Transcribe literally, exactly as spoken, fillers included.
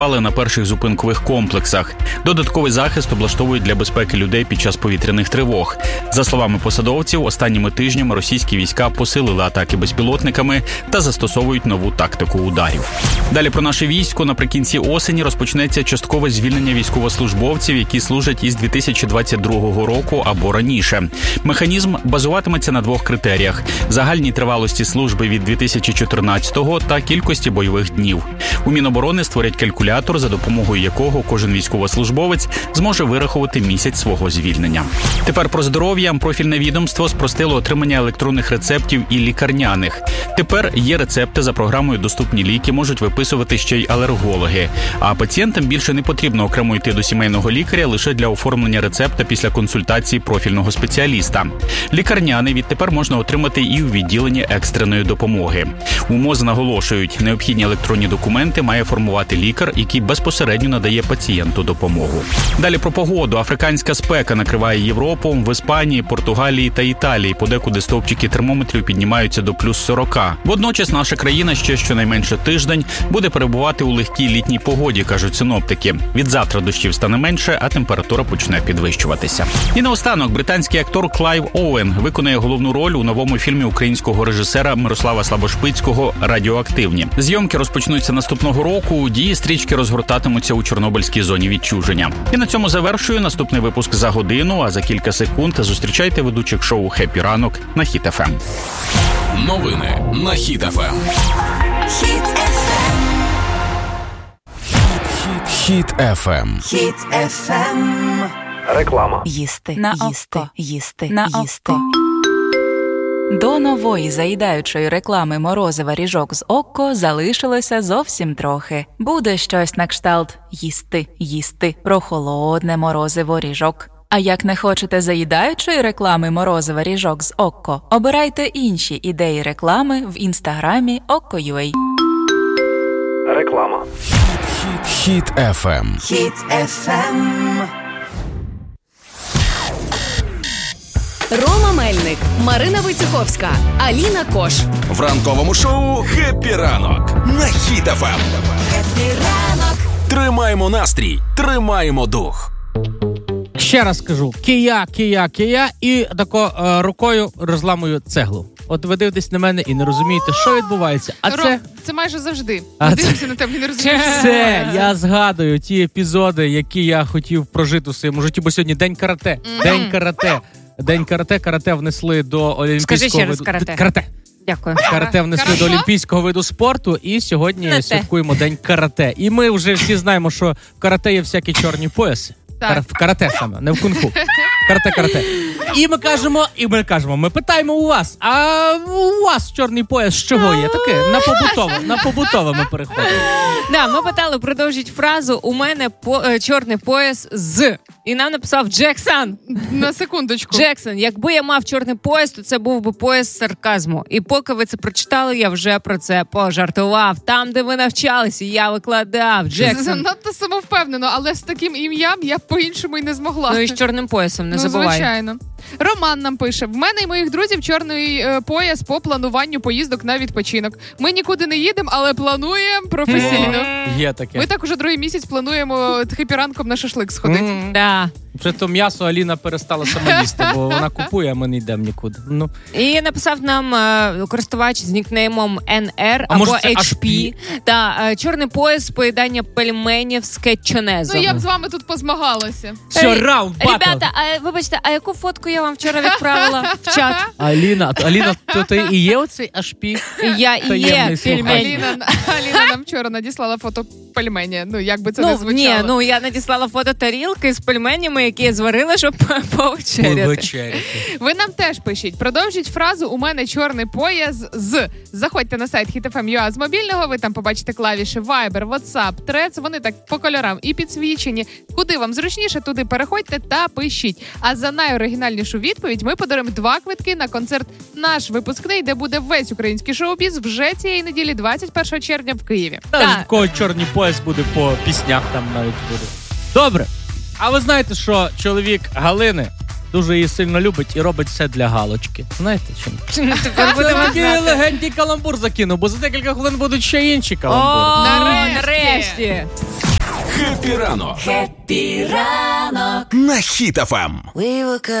на перших зупинкових комплексах. Додатковий захист облаштовують для безпеки людей під час повітряних тривог. За словами посадовців, останніми тижнями російські війська посилили атаки безпілотниками та застосовують нову тактику ударів. Далі про наше військо. Наприкінці осені розпочнеться часткове звільнення військовослужбовців, які служать із дві тисячі двадцять другого року або раніше. Механізм базуватиметься на двох критеріях – загальній тривалості служби від дві тисячі чотирнадцятого та кількості бойових днів. У Міноборони створять калькулятор, за допомогою якого кожен військовослужбовець зможе вирахувати місяць свого звільнення. Тепер про здоров'я. Профільне відомство спростило отримання електронних рецептів і лікарняних. Тепер є рецепти за програмою «Доступні ліки», можуть виписувати ще й алергологи. А пацієнтам більше не потрібно окремо йти до сімейного лікаря лише для оформлення рецепта після консультації профільного спеціаліста. Лікарняний відтепер можна отримати і у відділенні екстреної допомоги. У МОЗ наголошують, необхідні електронні документи має формувати лікар, який безпосередньо надає пацієнту допомогу. Далі про погоду. Африканська спека накриває Європу. В Іспанії, Португалії та Італії подекуди стовпчики термометрів піднімаються до плюс сорок. Водночас наша країна ще щонайменше тиждень буде перебувати у легкій літній погоді, кажуть синоптики. Від завтра дощів стане менше, а температура почне підвищуватися. І наостанок, британський актор Клайв Оуен виконає головну роль у новому фільмі українського режисера Мирослава Слабошпицького «Радіоактивні». Зйомки розпочнуться наступного року, дії стрічки розгортатимуться у Чорнобильській зоні відчуження. І на цьому завершую наступний випуск за годину, а за кілька секунд зустрічайте ведучих шоу «Хеппі ранок» на Хіт еф ем. Новини на Хіт еф ем. Хіт еф ем. Хіт еф ем. Хіт еф ем. Реклама. Їсти, На їсти, око. їсти, На їсти. око. До нової заїдаючої реклами морозива ріжок з Окко залишилося зовсім трохи. Буде щось на кшталт їсти, їсти, прохолодне морозиво ріжок. А як не хочете заїдаючої реклами морозива ріжок з Окко, обирайте інші ідеї реклами в інстаграмі Okko.ua. Реклама. Хіт еф ем. Хіт еф ем. Рома Мельник, Марина Войцеховська, Аліна Кош. В ранковому шоу «Хеппі ранок» на Хіт еф ем. Хеппі ранок. Тримаємо настрій, тримаємо дух. Ще раз скажу, кия, кия, кия, і тако е, рукою розламую цеглу. От ви дивитесь на мене і не розумієте, що відбувається. А Ром, це... це майже завжди. А Ми це- дивимося на тебе і не розумієш. Це я згадую ті епізоди, які я хотів прожити у своєму житті, бо сьогодні день карате. День карате. День карате. Карате внесли до олімпійського Скажи ще раз виду... карате. Карате. Дякую. Карате внесли Хорошо. до олімпійського виду спорту, і сьогодні Не те. святкуємо день карате. І ми вже всі знаємо, що в карате є всякі чорні пояси. Так. Кар- В карате саме, не в кунг-фу. Карате, карате. І ми кажемо, і ми кажемо, ми питаємо у вас, а у вас чорний пояс з чого є? Таке, на побутово, на побутово ми переходимо. Да, ми питали, продовжіть фразу «У мене по, е, чорний пояс з». І нам написав Джексон. На секундочку. Джексон, якби я мав чорний пояс, то це був би пояс сарказму. І поки ви це прочитали, я вже про це пожартував. Там, де ви навчалися, я викладав. Джексон. Занадто самовпевнено, але з таким ім'ям я б по-іншому й не змогла. Ну і з чорним поясом, не Ну, забувай. звичайно. Роман нам пише: в мене і моїх друзів чорний е, пояс по плануванню поїздок на відпочинок. Ми нікуди не їдемо, але плануємо професійно. Є таке. Ми так уже другий місяць плануємо хеппі ранком на шашлик сходити. М. Да. Вже то м'ясо Аліна перестала сама їсти, бо вона купує, а ми не йдемо нікуди. Ну, І написав нам е, користувач з нікнеймом ен ар А або може це ейч пі. Та е, чорний пояс з поїдання пельменів з кетчонезом. Ну я б з вами тут позмагалася. все, раунд, батл. Ребята, а вибачте, а яку фотку я вам вчора відправила в чат? Аліна, то, Аліна, то ти і є оцей аш пі? Я і є Таємний слухач. пельмень. Аліна, Аліна нам вчора надіслала фото пельмені. Ну як би це не Ну, звучало. ні, ну я надіслала фото тарілки з пельменями, які я зварила, щоб повечеряти. Вечеряти. Ви нам теж пишіть. Продовжіть фразу «У мене чорний пояс з». Заходьте на сайт хіт еф ем точка ю а з мобільного, ви там побачите клавіші Viber, WhatsApp, Threads, вони так по кольорам і підсвічені. Куди вам зручніше, туди переходьте та пишіть. А за найоригінальнішу відповідь ми подаруємо два квитки на концерт «Наш випускний», де буде весь український шоу-біз вже цієї неділі, двадцять першого червня в Києві. Та ж в кого чорний пояс буде по піснях там навіть буде. Добре. А ви знаєте, що чоловік Галини дуже її сильно любить і робить все для галочки. Знаєте чому? Тепер будемо Такий знати. легенький каламбур закинув, бо за декілька хвилин будуть ще інші О, каламбури. нарешті. Хеппі ранок Хеппі ранок. на Хіт еф ем. We were good.